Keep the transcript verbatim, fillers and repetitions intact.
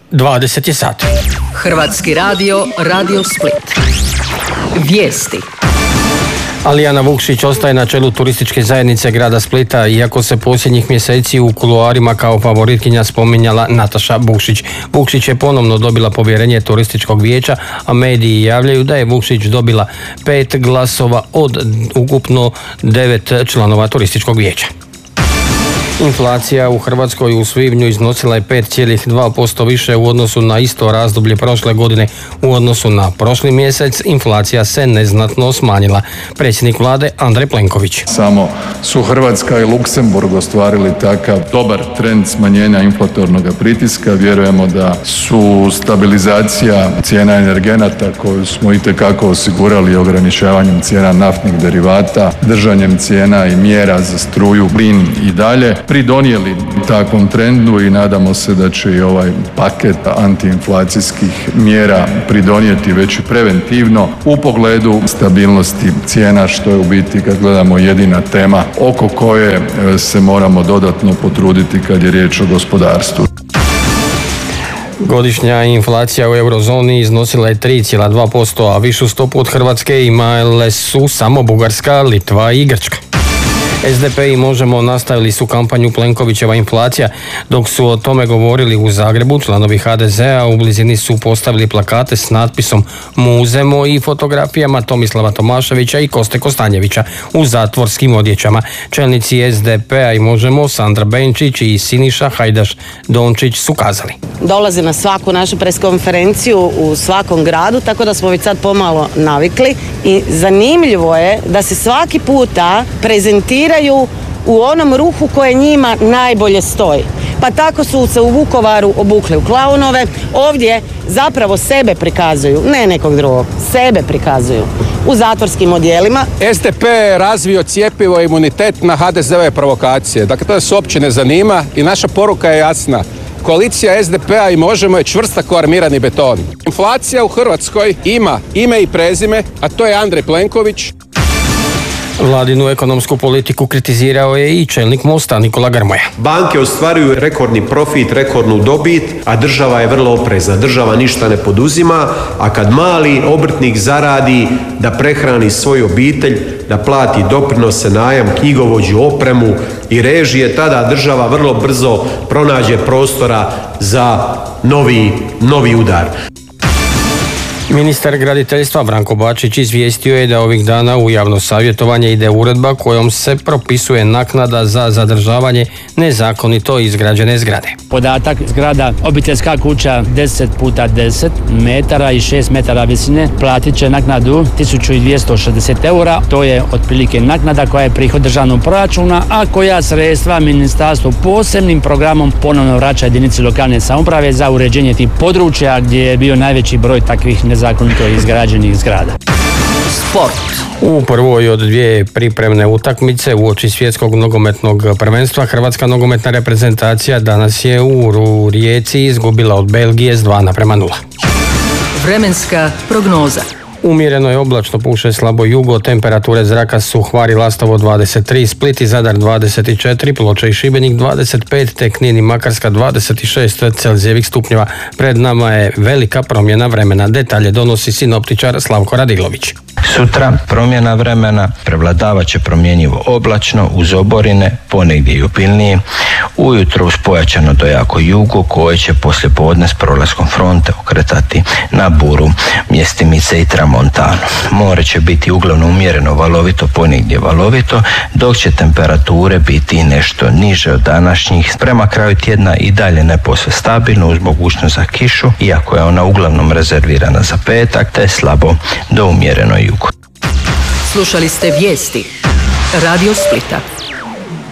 dvadeset je sati. Hrvatski radio, Radio Split. Vijesti. Alijana Vukšić ostaje na čelu turističke zajednice grada Splita, iako se posljednjih mjeseci u kuloarima kao favoritkinja spominjala Nataša Vukšić. Vukšić je ponovno dobila povjerenje turističkog vijeća, a mediji javljaju da je Vukšić dobila pet glasova od ukupno devet članova turističkog vijeća. Inflacija u Hrvatskoj u svibnju iznosila je pet zarez dva posto više u odnosu na isto razdoblje prošle godine. U odnosu na prošli mjesec inflacija se neznatno smanjila. Predsjednik vlade Andrej Plenković. Samo su Hrvatska i Luksemburg ostvarili takav dobar trend smanjenja inflatornog pritiska. Vjerujemo da su stabilizacija cijena energenata koju smo itekako osigurali ograničavanjem cijena naftnih derivata, držanjem cijena i mjera za struju, plin i dalje pridonijeli takvom trendu i nadamo se da će i ovaj paket antiinflacijskih mjera pridonijeti već i preventivno u pogledu stabilnosti cijena, što je u biti, kad gledamo, jedina tema oko koje se moramo dodatno potruditi kad je riječ o gospodarstvu. Godišnja inflacija u eurozoni iznosila je tri zarez dva posto, a višu stopu od Hrvatske imale su samo Bugarska, Litva i Grčka. es de pe i Možemo nastavili su kampanju Plenkovićeva inflacija. Dok su o tome govorili u Zagrebu, članovi ha de zea u blizini su postavili plakate s natpisom Muzemo i fotografijama Tomislava Tomaševića i Koste Kostanjevića u zatvorskim odjećama. Čelnici es de pea i Možemo, Sandra Benčić i Siniša Hajdaš Dončić, su kazali: dolaze na svaku našu preskonferenciju u svakom gradu, tako da smo već sad pomalo navikli i zanimljivo je da se svaki puta prezentiraju u onom ruhu koje njima najbolje stoji. Pa tako su se u Vukovaru obukli u klaunove, ovdje zapravo sebe prikazuju, ne nekog drugog, sebe prikazuju u zatvorskim odjelima. es de pe je razvio cjepivo imunitet na ha de zeove provokacije. Dakle, to nas uopće ne zanima i naša poruka je jasna. Koalicija es de pea i Možemo je čvrsta ko armirani beton. Inflacija u Hrvatskoj ima ime i prezime, a to je Andrej Plenković. Vladinu ekonomsku politiku kritizirao je i čelnik Mosta Nikola Grmoja. Banke ostvaruju rekordni profit, rekordnu dobit, a država je vrlo oprezna. Država ništa ne poduzima, a kad mali obrtnik zaradi da prehrani svoju obitelj, da plati doprinose, najam, knjigovođu, opremu i režije, tada država vrlo brzo pronađe prostora za novi, novi udar. Ministar graditeljstva Branko Bačić izvijestio je da ovih dana u javno savjetovanje ide uredba kojom se propisuje naknada za zadržavanje nezakonito izgrađene zgrade. Podatak: zgrada obiteljska kuća deset puta deset metara i šest metara visine platit će naknadu tisuću dvjesto šezdeset eura. To je otprilike naknada koja je prihod državnog proračuna, a koja sredstva ministarstvo posebnim programom ponovno vraća jedinici lokalne samouprave za uređenje tih područja gdje je bio najveći broj takvih nezakonito izgrađenih zgrada. Sport. U prvoj od dvije pripremne utakmice uoči svjetskog nogometnog prvenstva Hrvatska nogometna reprezentacija danas je u Rijeci izgubila od Belgije s dva naprema nula. Vremenska prognoza. Umjereno je oblačno, puše slabo jugo, temperature zraka su Hvar i Lastovo dvadeset tri, Split i Zadar dvadeset četiri, Ploče i Šibenik dvadeset pet, te Knin i Makarska dvadeset šest celzijevih stupnjeva. Pred nama je velika promjena vremena. Detalje donosi sinoptičar Slavko Radilović. Sutra promjena vremena, prevladavat će promjenjivo oblačno uz oborine, ponegdje i obilnije. Ujutro uz pojačano do jako jugo koje će poslije podne s prolaskom fronte okretati na buru, mjestimice i tramontanu. More će biti uglavnom umjereno valovito, ponegdje valovito, dok će temperature biti nešto niže od današnjih. Prema kraju tjedna i dalje ne posve stabilno uz mogućnost za kišu, iako je ona uglavnom rezervirana za petak, te slabo do umjereno jugo. Slušali ste vijesti Radio Splita.